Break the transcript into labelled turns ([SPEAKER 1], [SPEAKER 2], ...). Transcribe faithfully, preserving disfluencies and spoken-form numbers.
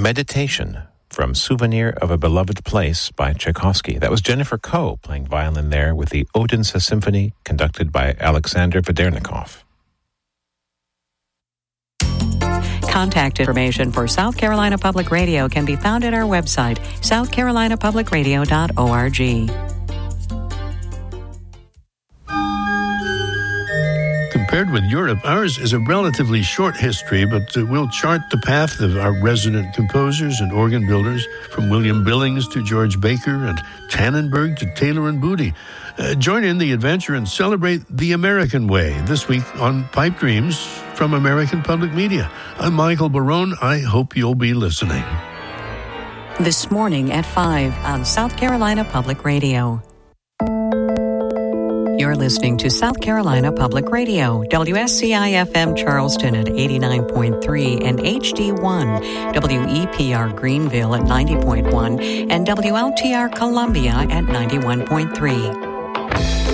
[SPEAKER 1] Meditation from Souvenir of a Beloved Place by Tchaikovsky. That was Jennifer Coe playing violin there with the Odense Symphony conducted by Alexander Vedernikov.
[SPEAKER 2] Contact information for South Carolina Public Radio can be found at our website, south carolina public radio dot org.
[SPEAKER 3] Compared with Europe, ours is a relatively short history, but uh, we'll chart the path of our resident composers and organ builders, from William Billings to George Baker and Tannenberg to Taylor and Booty. Uh, join in the adventure and celebrate the American way this week on Pipe Dreams from American Public Media. I'm Michael Barone. I hope you'll be listening.
[SPEAKER 2] This morning at five on South Carolina Public Radio. You're listening to South Carolina Public Radio, W S C I F M Charleston at eighty-nine point three and H D one, W E P R Greenville at ninety point one, and W L T R Columbia at ninety-one point three.